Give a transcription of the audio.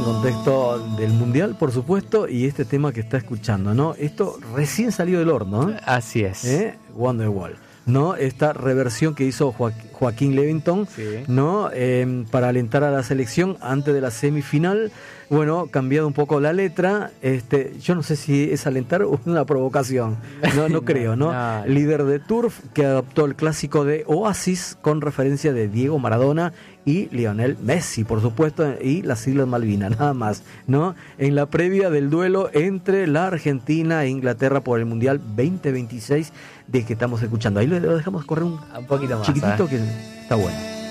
en contexto del Mundial, por supuesto, y este tema que está escuchando, ¿no? Esto recién salió del horno, ¿no? Así es. Wonderwall, ¿no? Esta reversión que hizo Joaquín Levington, Sí. ¿no? Para alentar a la selección antes de la semifinal. Bueno, cambiado un poco la letra. Yo no sé si es alentar o una provocación. No creo, ¿no? No. Líder de Turf, que adoptó el clásico de Oasis con referencia de Diego Maradona y Lionel Messi, por supuesto, y las Islas Malvinas, nada más, ¿no? En la previa del duelo entre la Argentina e Inglaterra por el Mundial 2026 de que estamos escuchando. Ahí lo dejamos correr un poquito más. chiquitito que está bueno.